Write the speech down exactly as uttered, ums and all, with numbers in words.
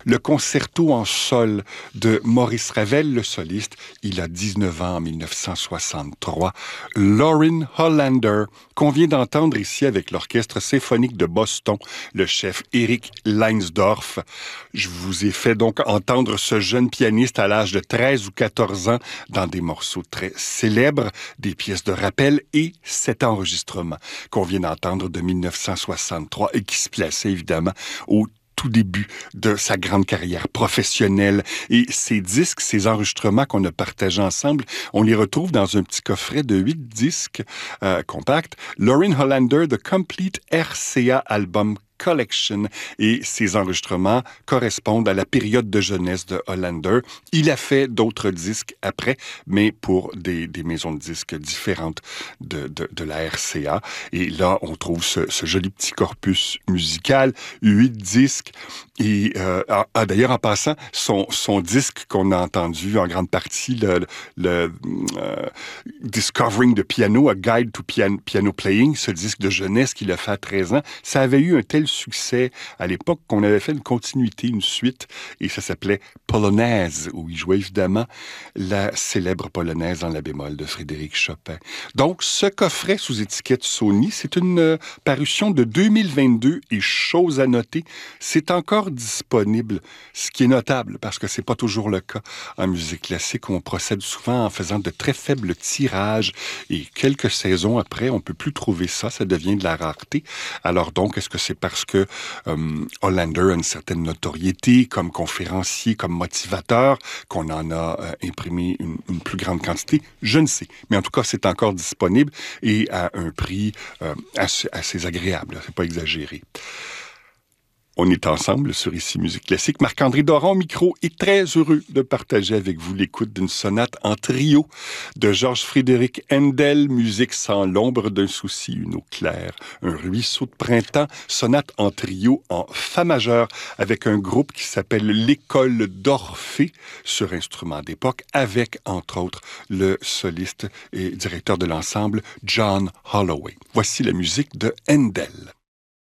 le concerto en sol de Maurice Ravel, le soliste. Il a dix-neuf ans en mille neuf cent soixante-trois. Lorin Hollander, qu'on vient d'entendre ici avec l'Orchestre symphonique de Boston, le chef Eric Leinsdorf. Je vous ai fait donc entendre ce jeune pianiste à l'âge de treize ou quatorze ans dans des morceaux très célèbres, des pièces de rappel et cet enregistrement qu'on vient d'entendre de mille neuf cent soixante-trois et qui se plaçait évidemment au tout début de sa grande carrière professionnelle. Et ces disques, ces enregistrements qu'on a partagés ensemble, on les retrouve dans un petit coffret de huit disques euh, compacts. Lorin Hollander, The Complete R C A Album Collection, et ces enregistrements correspondent à la période de jeunesse de Hollander. Il a fait d'autres disques après, mais pour des, des maisons de disques différentes de, de, de la R C A. Et là, on trouve ce, ce joli petit corpus musical, huit disques. Et euh, ah, d'ailleurs, en passant, son, son disque qu'on a entendu en grande partie, le, le euh, Discovering the Piano, A Guide to Pian- Piano Playing, ce disque de jeunesse qu'il a fait à treize ans, ça avait eu un tel succès à l'époque qu'on avait fait une continuité, une suite, et ça s'appelait Polonaise, où il jouait évidemment la célèbre polonaise en la bémol de Frédéric Chopin. Donc, ce coffret sous étiquette Sony, c'est une euh, parution de deux mille vingt-deux, et chose à noter, c'est encore disponible, ce qui est notable, parce que c'est pas toujours le cas en musique classique. On procède souvent en faisant de très faibles tirages, et quelques saisons après, on peut plus trouver ça, ça devient de la rareté. Alors donc, est-ce que c'est parce que euh, Hollander a une certaine notoriété comme conférencier, comme motivateur, qu'on en a euh, imprimé une, une plus grande quantité? Je ne sais. Mais en tout cas, c'est encore disponible et à un prix euh, assez, assez agréable. C'est pas exagéré. On est ensemble sur Ici Musique Classique. Marc-André Doron au micro est très heureux de partager avec vous l'écoute d'une sonate en trio de Georges Frédéric Händel, musique sans l'ombre d'un souci, une eau claire, un ruisseau de printemps, sonate en trio en fa majeur avec un groupe qui s'appelle l'École d'Orphée sur instrument d'époque avec, entre autres, le soliste et directeur de l'ensemble John Holloway. Voici la musique de Händel.